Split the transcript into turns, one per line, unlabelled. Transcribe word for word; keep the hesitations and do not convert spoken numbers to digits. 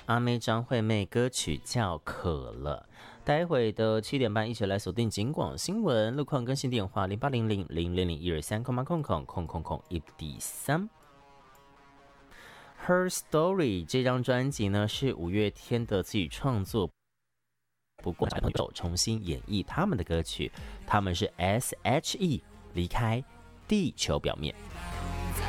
阿妹张惠妹，歌曲叫《渴了》。待会的七点半，一起来锁定警广新闻路况更新电话零八零零零零零一二三空八空空空空空一第三。Her Story 这张专辑呢是五月天的自己创作，不过朋友重新演绎他们的歌曲，他们是 S H E 离开地球表面。